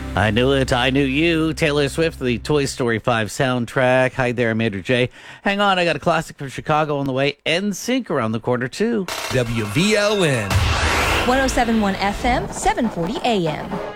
I knew it. I knew you. Taylor Swift, the Toy Story 5 soundtrack. Hi there, I'm Andrew J. Hang on, I got a classic from Chicago on the way. NSYNC around the corner, too. WVLN. 107.1 FM, 740 AM.